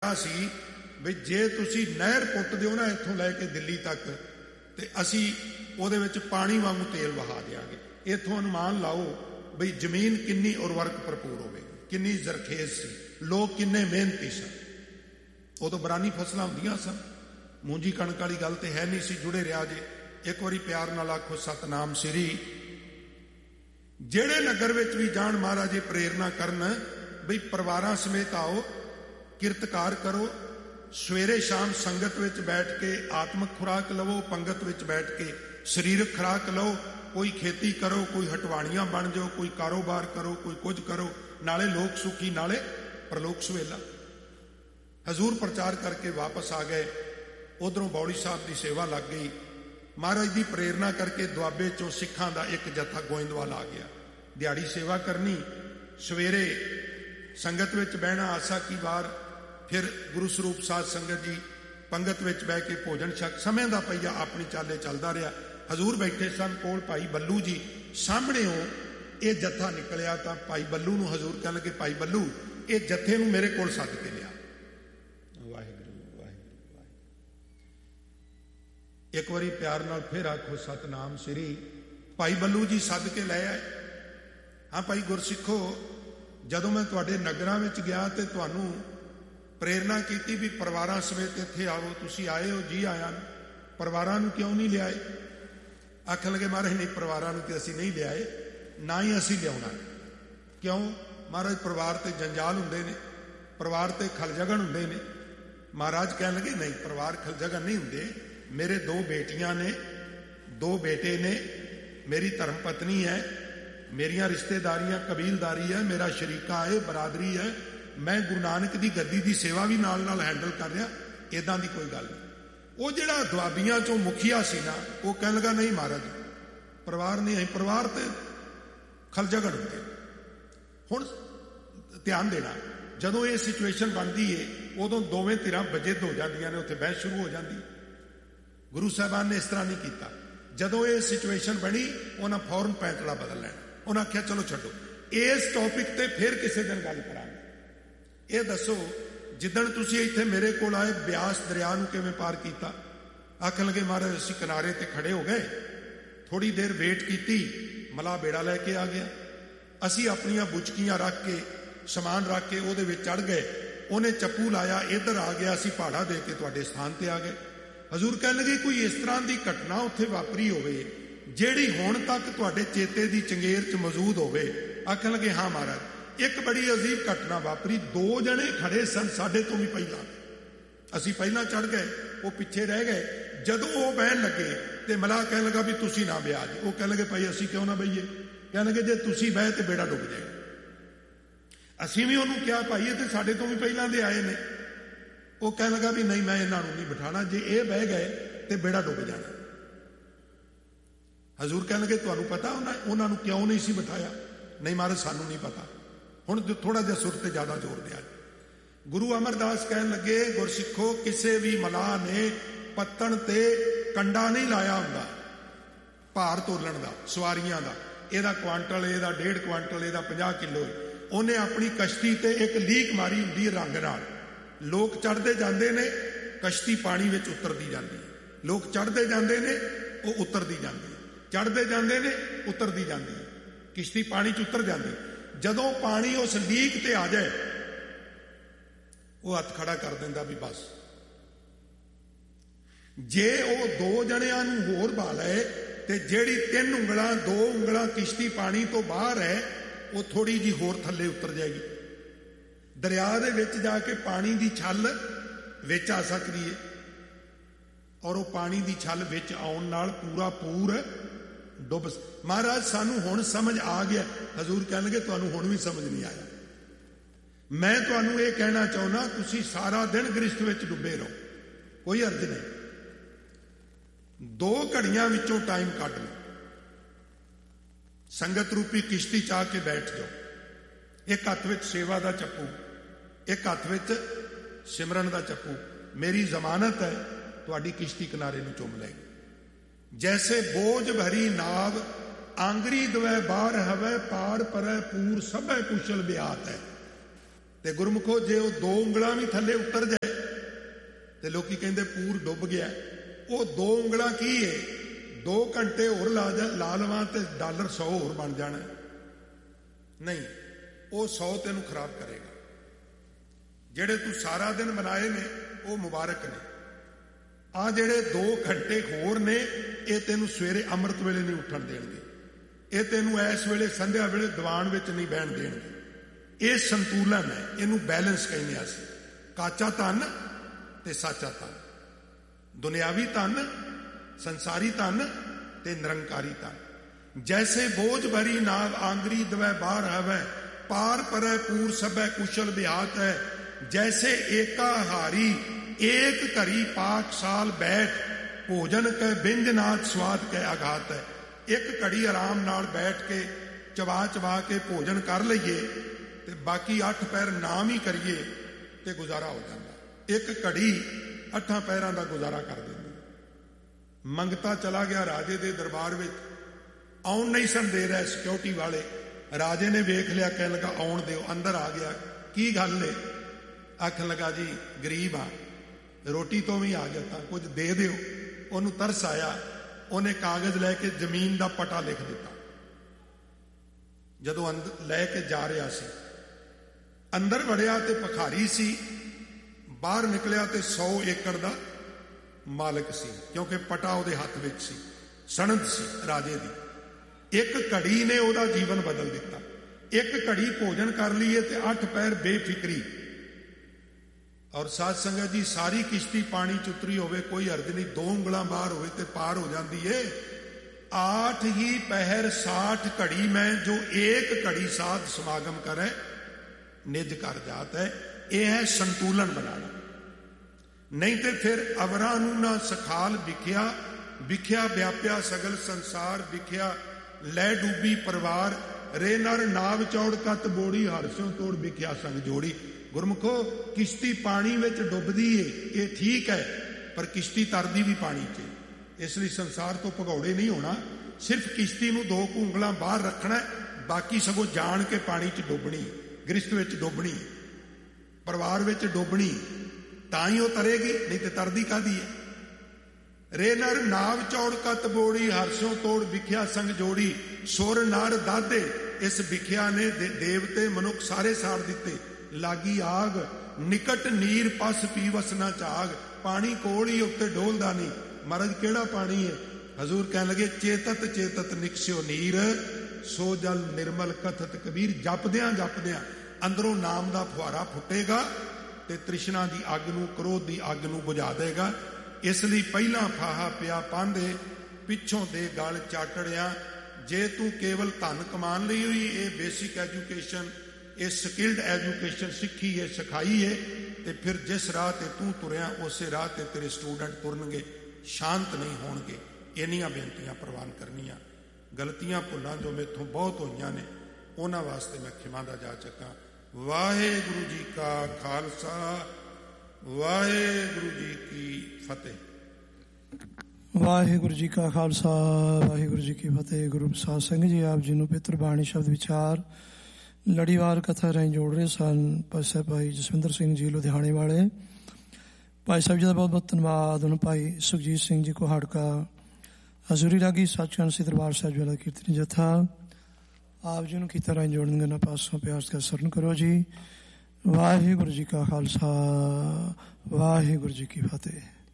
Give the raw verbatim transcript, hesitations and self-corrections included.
ਕਿਹਾ ਸੀ ਵੀ ਜੇ ਤੁਸੀਂ ਨਹਿਰ ਪੁੱਟ ਦਿਓ ਨਾ ਇੱਥੋਂ ਲੈ ਕੇ ਦਿੱਲੀ ਤੱਕ, ਤੇ ਅਸੀਂ ਉਹਦੇ ਵਿੱਚ ਪਾਣੀ ਵਾਂਗੂ ਤੇਲ ਵਹਾ ਦਿਆਂਗੇ। ਇੱਥੋਂ ਅਨੁਮਾਨ ਲਾਓ ਬਈ ਜ਼ਮੀਨ ਕਿੰਨੀ ਉਰਵਰਕ ਭਰਪੂਰ ਹੋਵੇਗੀ, ਕਿੰਨੀ ਜ਼ਰਖੇਜ਼ ਸੀ, ਲੋਕ ਕਿੰਨੇ ਮਿਹਨਤੀ ਸਨ। ਉਦੋਂ ਬਰਾਨੀ ਫਸਲਾਂ ਹੁੰਦੀਆਂ ਸਨ, ਮੂੰਜੀ ਕਣਕ ਵਾਲੀ ਗੱਲ ਤੇ ਹੈ ਨਹੀਂ ਸੀ। ਜੁੜੇ ਰਿਹਾ ਜੇ, ਇੱਕ ਵਾਰੀ ਪਿਆਰ ਨਾਲ ਆਖੋ ਸਤਨਾਮ ਸ੍ਰੀ। ਜਿਹੜੇ ਨਗਰ ਵਿੱਚ ਵੀ ਜਾਣ ਮਹਾਰਾਜ ਇਹ ਪ੍ਰੇਰਨਾ ਕਰਨ ਬਈ ਪਰਿਵਾਰਾਂ ਸਮੇਤ ਆਓ, ਕਿਰਤਕਾਰ ਕਰੋ, ਸਵੇਰੇ ਸ਼ਾਮ ਸੰਗਤ ਵਿੱਚ ਬੈਠ ਕੇ ਆਤਮਿਕ ਖੁਰਾਕ ਲਵੋ, ਪੰਗਤ ਵਿੱਚ ਬੈਠ ਕੇ ਸਰੀਰਕ ਖੁਰਾਕ ਲਓ, ਕੋਈ ਖੇਤੀ ਕਰੋ, ਕੋਈ ਹਟਵਾਣੀਆਂ ਬਣ ਜਾਓ, ਕੋਈ ਕਾਰੋਬਾਰ ਕਰੋ, ਕੋਈ ਕੁਝ ਕਰੋ, ਨਾਲੇ ਲੋਕ ਸੁਖੀ ਨਾਲੇ ਪ੍ਰਲੋਕ ਸੁਹੇਲਾ। ਹਜ਼ੂਰ ਪ੍ਰਚਾਰ ਕਰਕੇ ਵਾਪਸ ਆ ਗਏ। ਉਧਰੋਂ ਬੌੜੀ ਸਾਹਿਬ ਦੀ ਸੇਵਾ ਲੱਗ ਗਈ। ਮਹਾਰਾਜ ਦੀ ਪ੍ਰੇਰਨਾ ਕਰਕੇ ਦੁਆਬੇ ਚੋਂ ਸਿੱਖਾਂ ਦਾ ਇੱਕ ਜਥਾ ਗੋਇੰਦਵਾਲ ਆ ਗਿਆ। ਦਿਹਾੜੀ ਸੇਵਾ ਕਰਨੀ, ਸਵੇਰੇ ਸੰਗਤ ਵਿੱਚ ਬਹਿਣਾ ਆਸਾ ਕੀ ਵਾਰ, ਫਿਰ ਗੁਰੂ ਸਰੂਪ ਸਾਧ ਸੰਗਤ ਜੀ ਪੰਗਤ ਵਿੱਚ ਬਹਿ ਕੇ ਭੋਜਨ ਛਕ। ਸਮੇਂ ਦਾ ਪਈਆ ਆਪਣੀ ਚਾਲੇ ਚੱਲਦਾ ਰਿਹਾ। ਹਜ਼ੂਰ ਬੈਠੇ ਸਨ ਕੋਲ ਭਾਈ ਬੱਲੂ ਜੀ, ਸਾਹਮਣਿਓਂ ਇਹ ਜਥਾ ਨਿਕਲਿਆ ਤਾਂ ਭਾਈ ਬੱਲੂ ਨੂੰ ਹਜ਼ੂਰ ਕਹਿਣ ਲੱਗੇ, ਭਾਈ ਬੱਲੂ ਇਹ ਜਥੇ ਨੂੰ ਮੇਰੇ ਕੋਲ ਸੱਦ ਕੇ ਲਿਆ। ਵਾਹਿਗੁਰੂ ਵਾਹਿਗੁਰੂ ਵਾਹਿਗੁਰੂ। ਇੱਕ ਵਾਰੀ ਪਿਆਰ ਨਾਲ ਫਿਰ ਆਖੋ ਸਤਨਾਮ ਸ੍ਰੀ। ਭਾਈ ਬੱਲੂ ਜੀ ਸੱਦ ਕੇ ਲੈ ਆਏ। ਹਾਂ ਭਾਈ ਗੁਰਸਿੱਖੋ, ਜਦੋਂ ਮੈਂ ਤੁਹਾਡੇ ਨਗਰਾਂ ਵਿੱਚ ਗਿਆ ਤੇ ਤੁਹਾਨੂੰ ਪ੍ਰੇਰਨਾ ਕੀਤੀ ਵੀ ਪਰਿਵਾਰਾਂ ਸਮੇਤ ਇੱਥੇ ਆਵੋ, ਤੁਸੀਂ ਆਏ ਹੋ, ਜੀ ਆਇਆਂ ਨੂੰ, ਪਰਿਵਾਰਾਂ ਨੂੰ ਕਿਉਂ ਨਹੀਂ ਲਿਆਏ? ਆਖਣ ਲੱਗੇ ਮਹਾਰਾਜ ਨਹੀਂ, ਪਰਿਵਾਰਾਂ ਨੂੰ ਤੇ ਅਸੀਂ ਨਹੀਂ ਲਿਆਏ, ਨਾ ਹੀ ਅਸੀਂ ਲਿਆਉਣਾ। ਕਿਉਂ ਮਹਾਰਾਜ? ਪਰਿਵਾਰ ਤੇ ਜੰਜਾਲ ਹੁੰਦੇ ਨੇ, ਪਰਿਵਾਰ ਤੇ ਖਲਜਗਣ ਹੁੰਦੇ ਨੇ। ਮਹਾਰਾਜ ਕਹਿਣ ਲੱਗੇ ਨਹੀਂ, ਪਰਿਵਾਰ ਖਲਜਗਣ ਨਹੀਂ ਹੁੰਦੇ। ਮੇਰੇ ਦੋ ਬੇਟੀਆਂ ਨੇ, ਦੋ ਬੇਟੇ ਨੇ, ਮੇਰੀ ਧਰਮ ਪਤਨੀ ਹੈ, ਮੇਰੀਆਂ ਰਿਸ਼ਤੇਦਾਰੀਆਂ ਕਬੀਲਦਾਰੀ ਹੈ, ਮੇਰਾ ਸ਼ਰੀਕਾ ਹੈ, ਬਰਾਦਰੀ ਹੈ। ਮੈਂ ਗੁਰੂ ਨਾਨਕ ਦੀ ਗੱਦੀ ਦੀ ਸੇਵਾ ਵੀ ਨਾਲ ਨਾਲ ਹੈਂਡਲ ਕਰ ਰਿਹਾ। ਇੱਦਾਂ ਦੀ ਕੋਈ ਗੱਲ ਨਹੀਂ। ਉਹ ਜਿਹੜਾ ਦੁਆਬੀਆਂ ਚੋਂ ਮੁਖੀਆ ਸੀ ਨਾ, ਉਹ ਕਹਿਣ ਲੱਗਾ ਨਹੀਂ ਮਹਾਰਾਜ, ਪਰਿਵਾਰ ਨਹੀਂ ਹੈ, ਪਰਿਵਾਰ ਤੇ ਖਲਜਗੜ ਹੁੰਦੇ। ਹੁਣ ਧਿਆਨ ਦੇਣਾ, ਜਦੋਂ ਇਹ ਸਿਚੁਏਸ਼ਨ ਬਣਦੀ ਏ ਉਦੋਂ ਦੋਵੇਂ ਧਿਰਾਂ ਬਜਿੱਦ ਹੋ ਜਾਂਦੀਆਂ ਨੇ, ਉੱਥੇ ਬਹਿਸ ਸ਼ੁਰੂ ਹੋ ਜਾਂਦੀ। ਗੁਰੂ ਸਾਹਿਬਾਨ ਨੇ ਇਸ ਤਰ੍ਹਾਂ ਨਹੀਂ ਕੀਤਾ। ਜਦੋਂ ਇਹ ਸਿਚੁਏਸ਼ਨ ਬਣੀ ਉਹਨਾਂ ਫੌਰਨ ਪੈਂਤੜਾ ਬਦਲ ਲੈਣਾ। ਉਹਨਾਂ ਆਖਿਆ ਚਲੋ ਛੱਡੋ, ਇਸ ਟੌਪਿਕ ਤੇ ਫਿਰ ਕਿਸੇ ਦਿਨ ਗੱਲ ਕਰਾਂਗੇ। ਇਹ ਦੱਸੋ ਜਿੱਦਣ ਤੁਸੀਂ ਇੱਥੇ ਮੇਰੇ ਕੋਲ ਆਏ, ਬਿਆਸ ਦਰਿਆ ਨੂੰ ਕਿਵੇਂ ਪਾਰ ਕੀਤਾ? ਆਖਣ ਲੱਗੇ ਮਹਾਰਾਜ ਅਸੀਂ ਕਿਨਾਰੇ ਤੇ ਖੜੇ ਹੋ ਗਏ, ਥੋੜੀ ਦੇਰ ਵੇਟ ਕੀਤੀ, ਮਲਾਹ ਬੇੜਾ ਲੈ ਕੇ ਆ ਗਿਆ। ਅਸੀਂ ਆਪਣੀਆਂ ਬੁਚਕੀਆਂ ਰੱਖ ਕੇ, ਸਮਾਨ ਰੱਖ ਕੇ ਉਹਦੇ ਵਿੱਚ ਚੜ ਗਏ। ਉਹਨੇ ਚੱਪੂ ਲਾਇਆ, ਇੱਧਰ ਆ ਗਿਆ, ਅਸੀਂ ਪਹਾੜਾ ਦੇ ਕੇ ਤੁਹਾਡੇ ਸਥਾਨ ਤੇ ਆ ਗਏ। ਹਜ਼ੂਰ ਕਹਿਣ ਲੱਗੇ ਕੋਈ ਇਸ ਤਰ੍ਹਾਂ ਦੀ ਘਟਨਾ ਉੱਥੇ ਵਾਪਰੀ ਹੋਵੇ ਜਿਹੜੀ ਹੁਣ ਤੱਕ ਤੁਹਾਡੇ ਚੇਤੇ ਦੀ ਚੰਗੇਰ 'ਚ ਮੌਜੂਦ ਹੋਵੇ? ਆਖਣ ਲੱਗੇ ਹਾਂ ਮਹਾਰਾਜ, ਇੱਕ ਬੜੀ ਅਜੀਬ ਘਟਨਾ ਵਾਪਰੀ। ਦੋ ਜਣੇ ਖੜੇ ਸਨ ਸਾਡੇ ਤੋਂ ਵੀ ਪਹਿਲਾਂ, ਅਸੀਂ ਪਹਿਲਾਂ ਚੜ ਗਏ, ਉਹ ਪਿੱਛੇ ਰਹਿ ਗਏ। ਜਦੋਂ ਉਹ ਬਹਿਣ ਲੱਗੇ ਤੇ ਮਲਾਹ ਕਹਿਣ ਲੱਗਾ ਵੀ ਤੁਸੀਂ ਨਾ ਬਿਆ ਜੀ। ਉਹ ਕਹਿਣ ਲੱਗੇ ਭਾਈ ਅਸੀਂ ਕਿਉਂ ਨਾ ਬਈਏ? ਕਹਿਣ ਲੱਗੇ ਜੇ ਤੁਸੀਂ ਬਹਿ ਤੇ ਬੇੜਾ ਡੁੱਬ ਜਾਏਗਾ। ਅਸੀਂ ਵੀ ਉਹਨੂੰ ਕਿਹਾ ਭਾਈ ਇਹ ਤੇ ਸਾਡੇ ਤੋਂ ਵੀ ਪਹਿਲਾਂ ਦੇ ਆਏ ਨੇ। ਉਹ ਕਹਿਣ ਲੱਗਾ ਵੀ ਨਹੀਂ, ਮੈਂ ਇਹਨਾਂ ਨੂੰ ਨਹੀਂ ਬਿਠਾਣਾ, ਜੇ ਇਹ ਬਹਿ ਗਏ ਤੇ ਬੇੜਾ ਡੁੱਬ ਜਾਣਾ। ਹਜ਼ੂਰ ਕਹਿਣ ਲੱਗੇ ਤੁਹਾਨੂੰ ਪਤਾ ਉਹਨਾਂ ਉਹਨਾਂ ਨੂੰ ਕਿਉਂ ਨਹੀਂ ਸੀ ਬਿਠਾਇਆ? ਨਹੀਂ ਮਹਾਰਾਜ ਸਾਨੂੰ ਨਹੀਂ ਪਤਾ। ਹੁਣ ਥੋੜਾ ਜਿਹਾ ਸੁਰ ਤੇ ਜ਼ਿਆਦਾ ਜ਼ੋਰ ਦਿਆ। ਗੁਰੂ ਅਮਰਦਾਸ ਕਹਿਣ ਲੱਗੇ ਗੁਰਸਿੱਖੋ, ਕਿਸੇ ਵੀ ਮਲਾਹ ਨੇ ਪੱਤਣ ਤੇ ਕੰਡਾ ਨਹੀਂ ਲਾਇਆ ਹੁੰਦਾ ਭਾਰ ਤੋਲਣ ਦਾ, ਸਵਾਰੀਆਂ ਦਾ। ਇਹਦਾ ਕੁਆਂਟਲ, ਇਹਦਾ ਡੇਢ ਕੁਆਂਟਲ, ਇਹਦਾ ਪੰਜਾਹ ਕਿਲੋ। ਉਹਨੇ ਆਪਣੀ ਕਸ਼ਤੀ ਤੇ ਇੱਕ ਲੀਕ ਮਾਰੀ ਹੁੰਦੀ ਹੈ ਰੰਗ ਨਾਲ। ਲੋਕ ਚੜ੍ਹਦੇ ਜਾਂਦੇ ਨੇ, ਕਸ਼ਤੀ ਪਾਣੀ ਵਿੱਚ ਉਤਰਦੀ ਜਾਂਦੀ ਹੈ। ਲੋਕ ਚੜ੍ਹਦੇ ਜਾਂਦੇ ਨੇ, ਉਹ ਉਤਰਦੀ ਜਾਂਦੀ ਹੈ, ਚੜ੍ਹਦੇ ਜਾਂਦੇ ਨੇ, ਉਤਰਦੀ ਜਾਂਦੀ ਹੈ, ਕਿਸ਼ਤੀ ਪਾਣੀ 'ਚ ਉਤਰ ਜਾਂਦੀ। ਜਦੋਂ ਪਾਣੀ ਉਸ ਲੀਕ ਤੇ ਆ ਜਾਏ, ਉਹ ਹੱਥ ਖੜਾ ਕਰ ਦਿੰਦਾ ਵੀ ਬਸ। ਜੇ ਉਹ ਦੋ ਜਣਿਆਂ ਨੂੰ ਹੋਰ ਬਾ ਲਏ ਤੇ ਜਿਹੜੀ ਤਿੰਨ ਉਂਗਲਾਂ, ਦੋ ਉਂਗਲਾਂ ਕਿਸ਼ਤੀ ਪਾਣੀ ਤੋਂ ਬਾਹਰ ਹੈ, ਉਹ ਥੋੜੀ ਜਿਹੀ ਹੋਰ ਥੱਲੇ ਉਤਰ ਜਾਏਗੀ। ਦਰਿਆ ਦੇ ਵਿੱਚ ਜਾ ਕੇ ਪਾਣੀ ਦੀ ਛੱਲ ਵਿੱਚ ਆ ਸਕਦੀ ਹੈ, ਔਰ ਉਹ ਪਾਣੀ ਦੀ ਛੱਲ ਵਿੱਚ ਆਉਣ ਨਾਲ ਪੂਰਾ ਪੂਰ ਡੁੱਬ। ਮਹਾਰਾਜ ਸਾਨੂੰ ਹੁਣ ਸਮਝ ਆ ਗਿਆ। ਹਜ਼ੂਰ ਕਹਿਣਗੇ ਤੁਹਾਨੂੰ ਹੁਣ ਵੀ ਸਮਝ ਨਹੀਂ ਆਇਆ। ਮੈਂ ਤੁਹਾਨੂੰ ਇਹ ਕਹਿਣਾ ਚਾਹੁੰਦਾ, ਤੁਸੀਂ ਸਾਰਾ ਦਿਨ ਗ੍ਰਸਥ ਵਿੱਚ ਡੁੱਬੇ ਰਹੋ, ਕੋਈ ਅਰਜ਼ ਨਹੀਂ। ਦੋ ਘੜੀਆਂ ਵਿੱਚੋਂ ਟਾਈਮ ਕੱਢ ਲਓ, ਸੰਗਤ ਰੂਪੀ ਕਿਸ਼ਤੀ 'ਚ ਆ ਕੇ ਬੈਠ ਜਾਓ। ਇੱਕ ਹੱਥ ਵਿੱਚ ਸੇਵਾ ਦਾ ਚੱਪੂ, ਇੱਕ ਹੱਥ ਵਿੱਚ ਸਿਮਰਨ ਦਾ ਚੱਪੂ। ਮੇਰੀ ਜ਼ਮਾਨਤ ਹੈ ਤੁਹਾਡੀ ਕਿਸ਼ਤੀ ਕਿਨਾਰੇ ਨੂੰ ਚੁੰਮ ਲੈਗੀ। ਜੈਸੇ ਬੋਝ ਭਰੀ ਨਾਵ ਆਂਗਰੀ ਦਵੈ ਬਾਹਰ ਹਵੈ, ਪਾਰ ਪਰੈ ਪੂਰ ਸਭੈ ਕੁਸ਼ਲ ਬਿਆਤ ਹੈ। ਤੇ ਗੁਰਮੁਖੋ ਜੇ ਉਹ ਦੋ ਉਂਗਲਾਂ ਵੀ ਥੱਲੇ ਉਤਰ ਜਾਏ ਤੇ ਲੋਕੀ ਕਹਿੰਦੇ ਪੂਰ ਡੁੱਬ ਗਿਆ। ਉਹ ਦੋ ਉਂਗਲਾਂ ਕੀ ਏ? ਦੋ ਘੰਟੇ ਹੋਰ ਲਾ ਜਾ ਲਾ ਲਵਾਂ ਤੇ ਡਾਲਰ ਸੌ ਹੋਰ ਬਣ ਜਾਣਾ। ਨਹੀਂ, ਉਹ ਸੌ ਤੈਨੂੰ ਖਰਾਬ ਕਰੇਗਾ। ਜਿਹੜੇ ਤੂੰ ਸਾਰਾ ਦਿਨ ਬਣਾਏ ਨੇ ਉਹ ਮੁਬਾਰਕ ਨੇ। ਆ ਜਿਹੜੇ ਦੋ ਘੰਟੇ ਹੋਰ ਨੇ ਇਹ ਤੈਨੂੰ ਸਵੇਰੇ ਅੰਮ੍ਰਿਤ ਵੇਲੇ ਨਹੀਂ ਉੱਠਣ ਦੇਣਗੇ। ਇਹ ਤੈਨੂੰ ਇਸ ਵੇਲੇ ਸੰਧਿਆ ਵੇਲੇ ਦੀਵਾਨ ਵਿੱਚ ਨਹੀਂ ਬਹਿਣ ਦੇਣਗੇ। ਇਹ ਸੰਤੁਲਨ ਹੈ, ਇਹਨੂੰ ਬੈਲੈਂਸ ਕਹਿੰਦੇ ਆ ਅਸੀਂ। ਕਾਚਾ ਧਨ ਤੇ ਸਾਚਾ ਧਨ, ਦੁਨਿਆਵੀ ਧਨ, ਸੰਸਾਰੀ ਧਨ ਤੇ ਨਿਰੰਕਾਰੀ ਧਨ। ਜੈਸੇ ਬੋਝ ਭਰੀ ਨਾਵ ਆਂਗਰੀ ਦਵੈ ਬਾਹਰ ਆਵੈ, ਪਾਰ ਪਰੈ ਪੂਰ ਸਭੈ ਕੁਸ਼ਲ ਬਿਹਾਤ ਹੈ। ਜੈਸੇ ਏਕਾ ਹਾਰੀ ਏਕ ਘਰੀ ਪਾਕਸ਼ਾਲ ਬੈਠ, ਭੋਜਨ ਕੈ ਬਿੰਜਨਾਥ ਸਵਾਦ ਕੈ ਆਘਾਤ ਹੈ। ਇੱਕ ਘੜੀ ਆਰਾਮ ਨਾਲ ਬੈਠ ਕੇ ਚਬਾ ਚਬਾ ਕੇ ਭੋਜਨ ਕਰ ਲਈਏ ਤੇ ਬਾਕੀ ਅੱਠ ਪੈਰ ਨਾਮ ਹੀ ਕਰੀਏ ਤੇ ਗੁਜ਼ਾਰਾ ਹੋ ਜਾਂਦਾ। ਇੱਕ ਘੜੀ ਅੱਠਾਂ ਪੈਰਾਂ ਦਾ ਗੁਜ਼ਾਰਾ ਕਰ ਦਿੰਦੀ। ਮੰਗਤਾ ਚਲਾ ਗਿਆ ਰਾਜੇ ਦੇ ਦਰਬਾਰ ਵਿੱਚ, ਆਉਣ ਨਹੀਂ ਸਨ ਦੇ ਰਹੇ ਸਿਕਿਉਰਿਟੀ ਵਾਲੇ। ਰਾਜੇ ਨੇ ਵੇਖ ਲਿਆ, ਕਹਿਣ ਲੱਗਾ ਆਉਣ ਦਿਓ। ਅੰਦਰ ਆ ਗਿਆ, ਕੀ ਗੱਲ ਏ? ਆਖਣ ਲੱਗਾ ਜੀ ਗਰੀਬ ਆ, ਰੋਟੀ ਤੋਂ ਵੀ ਆ ਗਿਆ ਤਾਂ ਕੁਝ ਦੇ ਦਿਓ। ਉਹਨੂੰ ਤਰਸ ਆਇਆ, ਉਹਨੇ ਕਾਗਜ਼ ਲੈ ਕੇ ਜ਼ਮੀਨ ਦਾ ਪਟਾ ਲਿਖ ਦਿੱਤਾ। ਜਦੋਂ ਅੰਦਰ ਲੈ ਕੇ ਜਾ ਰਿਹਾ ਸੀ, ਅੰਦਰ ਵੜਿਆ ਤੇ ਭਿਖਾਰੀ ਸੀ, ਬਾਹਰ ਨਿਕਲਿਆ ਤੇ ਸੌ ਏਕੜ ਦਾ ਮਾਲਕ ਸੀ, ਕਿਉਂਕਿ ਪਟਾ ਉਹਦੇ ਹੱਥ ਵਿੱਚ ਸੀ, ਸਨਦ ਸੀ ਰਾਜੇ ਦੀ। ਇੱਕ ਘੜੀ ਨੇ ਉਹਦਾ ਜੀਵਨ ਬਦਲ ਦਿੱਤਾ। ਇੱਕ ਘੜੀ ਭੋਜਨ ਕਰ ਲਈਏ ਤੇ ਅੱਠ ਪੈਰ ਬੇਫਿਕਰੀ। ਔਰ ਸਾਧ ਸੰਗਤ ਜੀ, ਸਾਰੀ ਕਿਸ਼ਤੀ ਪਾਣੀ ਚ ਉਤਰੀ ਹੋਵੇ ਕੋਈ ਹਰਜ ਨਹੀਂ, ਦੋ ਉਂਗਲਾਂ ਬਾਹਰ ਹੋਵੇ ਤੇ ਪਾਰ ਹੋ ਜਾਂਦੀ ਏ। आठ ही पहर साठ घड़ी में जो एक घड़ी साध समागम करे निज कर जात है। यह है संतुलन बनाना। नहीं तो फिर अवरा नू ना सखाल विख्या, विख्या व्याप्या सगल संसार, विख्या लै डूबी परवार, रे नर नाव चौड़ कत बोड़ी, हरसों तोड़ विख्या संग जोड़ी। गुरमुखो, किश्ती पानी विच डुबदी है, ये ठीक है, पर किश्ती तरदी भी पानी च। इसलिए संसार तो भगौड़े नहीं होना। सिर्फ किश्ती नू दो ਉਂਗਲਾਂ बाहर रखना, बाकी सगों जान के पानी च डुबनी, गृहस्थ विच डुबनी, परिवार विच डुबनी, तां ही वो तरेगी, नहीं तो तरदी कादी है। रे नर नाव चौड़ कत बोड़ी, हरसों तोड़ विख्या संग जोड़ी। सुर नर दादे, इस विख्या ने दे, देवते मनुख सारे साड़ दिते। लागी आग निकट नीर पस पीवस ना झाग, पानी कोल ही उत्ते डोलदा नहीं। महाराज केड़ा पानी है? हजूर कह लगे चेतत चेतत निकस्यो नीर, सो जल निर्मल कथत कबीर। जपद्यां जपद्यां अंदरों नाम दा फुहारा फुटेगा ते तृष्णा दी अग नू, क्रोध दी अग नू बुझा देगा। इसलिए पहला फाहा पिया पांदे, पिछों दे गल चाटड़िया। जे तू केवल धन कमान लई हुई ये बेसिक एजुकेशन, ये स्किल्ड एजुकेशन सीखी है, सिखाई है, ते फिर जिस राह ते तू तुरिया उस राह ते तेरे स्टूडेंट तुरनगे, शांत नहीं होणगे। इन्नियां बेनतियां प्रवान करनियां। गलतियां भुलां जो मेथों बहुत होईयां ने, उन्हां वास्ते मैं खिमांदा जा चुका। वाहिगुरू जी का खालसा, वाहिगुरू जी की फतेह। वाहिगुरू जी का खालसा, वाहिगुरू जी की फतेह। गुरु साध संगत जी, आप जी नूं पितर बाणी शब्द विचार लड़ीवार कथा राਹੀਂ जोड़ रहे सन भाई ਸਾਹਿਬ ਭਾਈ ਜਸਵਿੰਦਰ ਸਿੰਘ ਜੀ ਲੁਧਿਆਣੇ ਵਾਲੇ। ਭਾਈ ਸਾਹਿਬ ਜੀ ਦਾ ਬਹੁਤ ਬਹੁਤ ਧੰਨਵਾਦ। ਹੁਣ ਭਾਈ ਸੁਖਜੀਤ ਸਿੰਘ ਜੀ ਕੋਹਾੜਕਾ ਹਜ਼ੂਰੀ ਰਾਗੀ ਸੱਚਖੰਡ ਸ੍ਰੀ ਦਰਬਾਰ ਸਾਹਿਬ ਵਾਲਾ ਕੀਰਤਨੀ ਜਥਾ ਆਪ ਜੀ ਨੂੰ ਕੀਤਾ ਰਾਹੀਂ ਜੋੜਨ ਗਨਾ ਪਾਸੋਂ ਪਿਆਰ ਦਾ ਸਰਨ ਕਰੋ ਜੀ। ਵਾਹਿਗੁਰੂ ਜੀ ਕਾ ਖਾਲਸਾ, ਵਾਹਿਗੁਰੂ ਜੀ ਕੀ ਫਤਿਹ।